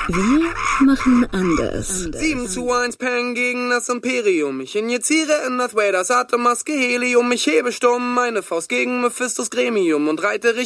Wir machen anders. 7:1 Peng gegen das Imperium. Ich injiziere in Darth Vaders Atemmaske Helium. Ich hebe stumm meine Faust gegen Mephistos Gremium und reite Richtung